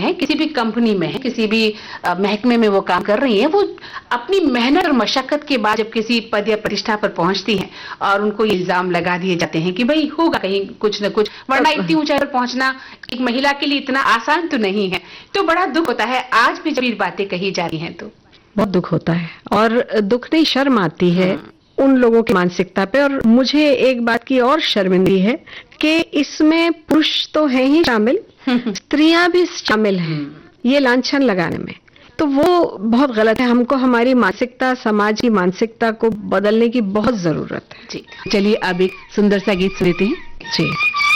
हैं, किसी भी कंपनी में है, किसी भी महकमे में वो काम कर रही हैं, वो अपनी मेहनत और मशक्कत के बाद जब किसी पद या प्रतिष्ठा पर पहुंचती हैं और उनको ये इल्जाम लगा दिए जाते हैं कि भाई होगा कहीं कुछ न कुछ, वरना इतनी ऊंचाई पर पहुंचना एक महिला के लिए इतना आसान तो नहीं है। तो बड़ा दुख होता है आज भी जब ये बातें कही जा रही हैं तो। बहुत दुख होता है, और दुख नहीं, शर्म आती है उन लोगों की मानसिकता पे। और मुझे एक बात की और शर्मिंदगी है कि इसमें पुरुष तो है ही शामिल, स्त्रियां भी शामिल हैं ये लांछन लगाने में। तो वो बहुत गलत है। हमको हमारी मानसिकता, समाज की मानसिकता को बदलने की बहुत जरूरत है। जी चलिए अब एक सुंदर सा गीत सुनते हैं। जी।